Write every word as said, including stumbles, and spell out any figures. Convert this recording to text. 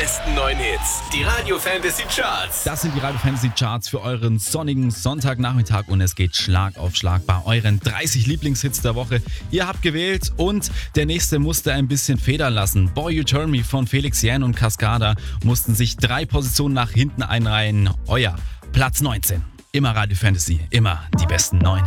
besten neuen Hits. Die Radio Fantasy Charts. Das sind die Radio Fantasy Charts für euren sonnigen Sonntagnachmittag und es geht Schlag auf Schlag bei euren dreißig Lieblingshits der Woche. Ihr habt gewählt und der nächste musste ein bisschen federn lassen. Boy You Turn Me von Felix Jähn und Cascada mussten sich drei Positionen nach hinten einreihen. Euer Platz neunzehn. Immer Radio Fantasy, immer die besten neuen